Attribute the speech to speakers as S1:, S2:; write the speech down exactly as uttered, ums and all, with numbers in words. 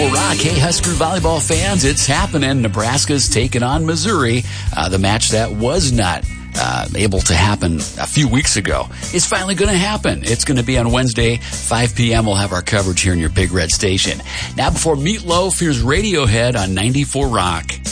S1: ninety-four Rock. Hey, Husker volleyball fans, it's happening. Nebraska's taking on Missouri. Uh, the match that was not uh, able to happen a few weeks ago is finally going to happen. It's going to be on Wednesday, five p.m. We'll have our coverage here in your Big Red Station. Now, before Meatloaf, here's Radiohead on ninety-four Rock.